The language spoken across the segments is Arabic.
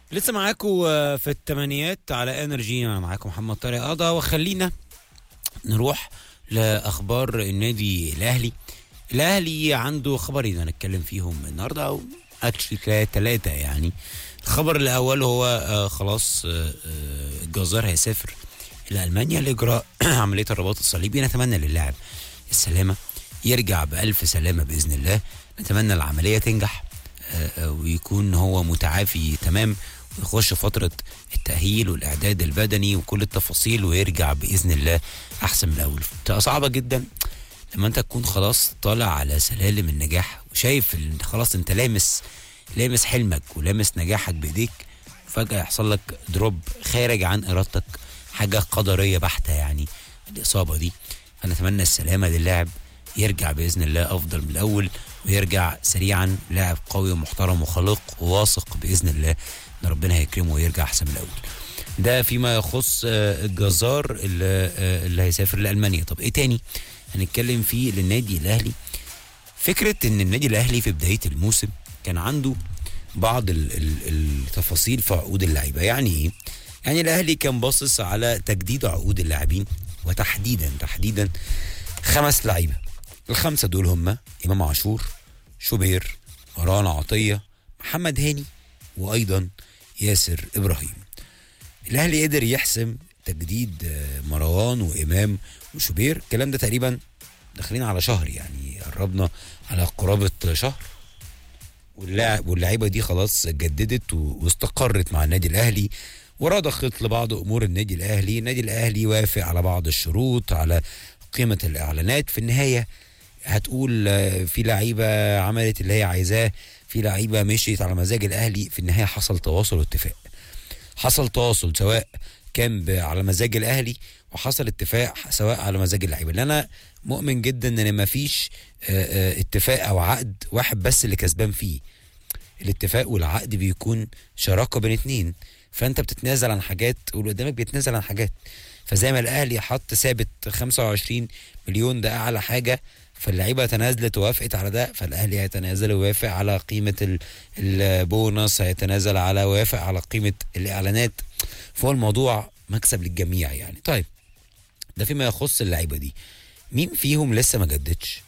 لسه معاكم في الثمانينات على انرجي. انا معاكم محمد طارق قضا، وخلينا نروح لاخبار النادي الاهلي. الاهلي عنده خبرين هنتكلم فيهم النهارده، او اكشلي ثلاثه يعني. الخبر الاول هو خلاص الجزار هيسافر الى المانيا لاجراء عمليه الرباط الصليبي. نتمنى للاعب السلامه، يرجع بالف سلامه باذن الله. نتمنى العمليه تنجح ويكون هو متعافي تمام، ويخش فترة التأهيل والإعداد البدني وكل التفاصيل، ويرجع بإذن الله أحسن من الأول. بتبقى صعبة جدا لما أنت تكون خلاص طالع على سلالم النجاح، وشايف خلاص أنت لامس حلمك ولامس نجاحك بإيديك، وفجأة يحصل لك دروب خارج عن إرادتك، حاجة قدرية بحتة يعني الإصابة دي. فنتمنى السلامة للاعب، يرجع بإذن الله أفضل من الأول، ويرجع سريعا لاعب قوي ومحترم وخليق وواثق بإذن الله ان ربنا هيكرمه ويرجع احسن من الاول. ده فيما يخص الجزار اللي هيسافر لألمانيا. طب ايه تاني هنتكلم فيه للنادي الاهلي؟ فكرة ان النادي الاهلي في بداية الموسم كان عنده بعض التفاصيل في عقود اللعيبة. يعني ايه؟ يعني الاهلي كان باصص على تجديد عقود اللاعبين، وتحديدا 5 لعيبة. ال5 دول هم امام عاشور، شوبير، مروان عطية، محمد هاني، وايضا ياسر ابراهيم. الاهلي قدر يحسم تجديد مروان وامام وشوبير. الكلام ده تقريبا داخلين على شهر، يعني قربنا على قرابة شهر، واللاعيبه دي خلاص جددت واستقرت مع النادي الاهلي، ورضخت لبعض امور النادي الاهلي. النادي الاهلي وافق على بعض الشروط، على قيمة الاعلانات. في النهاية هتقول في لعيبة عملت اللي هي عايزاه، في لعيبة مشيت على مزاج الاهلي. في النهاية حصل تواصل واتفاق، حصل تواصل سواء كان على مزاج الاهلي، وحصل اتفاق سواء على مزاج اللعيبه. اللي انا مؤمن جدا ان ما فيش اتفاق او عقد واحد بس اللي كسبان فيه. الاتفاق والعقد بيكون شراكه بين اتنين، فانت بتتنازل عن حاجات واللي قدامك بيتنازل عن حاجات. فزي ما الاهلي حط ثابت 25 مليون ده اعلى حاجه، فاللعيبه تنازلت ووافقت على ده، فالاهلي هيتنازل ويوافق على قيمه البونص، هيتنازل على ويوافق على قيمه الاعلانات. فهو الموضوع مكسب للجميع يعني. طيب ده فيما يخص اللعيبه دي. مين فيهم لسه ما جددش؟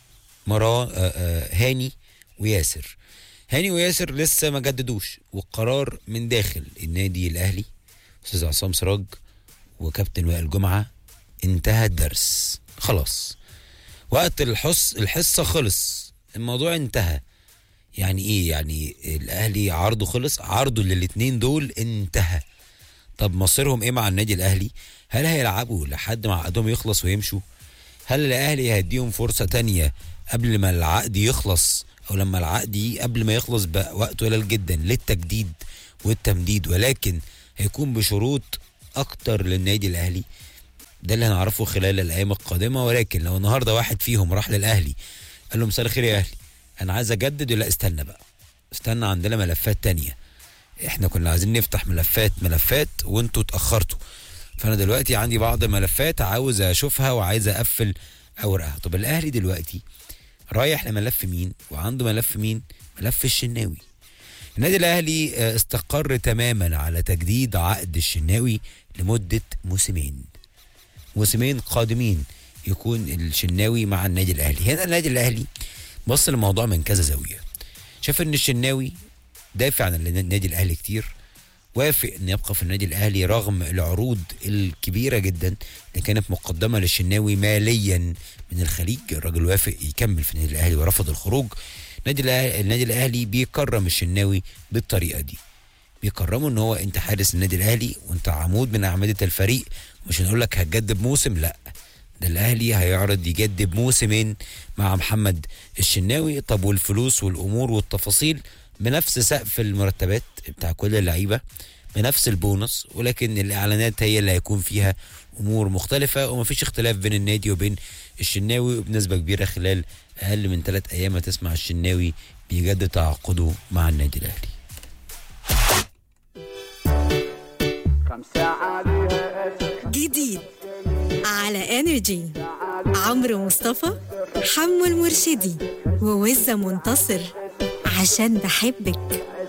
هاني وياسر. هاني وياسر لسه ما جددوش، والقرار من داخل النادي الاهلي استاذ عصام سراج وكابتن وائل جمعه. انتهى الدرس خلاص، وقت الحصه خلص، الموضوع انتهى. يعني ايه؟ يعني الاهلي عرضه خلص، عرضه للاتنين دول انتهى. طب مصيرهم ايه مع النادي الاهلي؟ هل هيلعبوا لحد ما عقدهم يخلص ويمشوا؟ هل الاهلي هيديهم فرصه تانية قبل ما العقد يخلص، او لما العقد قبل ما يخلص بوقت قليل جدا للتجديد والتمديد، ولكن هيكون بشروط اكتر للنادي الاهلي؟ ده اللي هنعرفه خلال الايام القادمه. ولكن لو النهارده واحد فيهم راح للاهلي قال له مساء الخير يا اهلي انا عايز اجدد، ولا استنى بقى، استنى عندنا ملفات تانية، احنا كنا عايزين نفتح ملفات وانتوا اتاخرتوا، فانا دلوقتي عندي بعض الملفات عاوز اشوفها وعايز اقفل اوراقها. طب الاهلي دلوقتي رايح لملف مين؟ وعنده ملف مين؟ ملف الشناوي. النادي الاهلي استقر تماما على تجديد عقد الشناوي لمده موسمين قادمين يكون الشناوي مع النادي الاهلي. هنا النادي الاهلي بص للموضوع من كذا زاويه، شاف ان الشناوي دافع عن النادي الاهلي كتير، وافق ان يبقى في النادي الاهلي رغم العروض الكبيره جدا اللي كانت مقدمه للشناوي ماليا من الخليج. الراجل وافق يكمل في النادي الاهلي ورفض الخروج. النادي الاهلي بيكرم الشناوي بالطريقه دي، بيكرمه ان هو انت حارس النادي الاهلي وانت عمود من اعمده الفريق، مش هنقول لك هتجدد موسم، لا، ده الاهلي هيعرض يجدد موسمين مع محمد الشناوي. طب والفلوس والامور والتفاصيل بنفس سقف المرتبات بتاع كل اللعيبه، بنفس البونص، ولكن الاعلانات هي اللي هيكون فيها امور مختلفه، ومفيش اختلاف بين النادي وبين الشناوي. وبنسبه كبيره خلال اقل من 3 ايام هتسمع الشناوي بيجدد تعاقده مع النادي الاهلي. جديد على انرجي، عمرو مصطفى، حمو المرشدي، ووزة منتصر، عشان بحبك.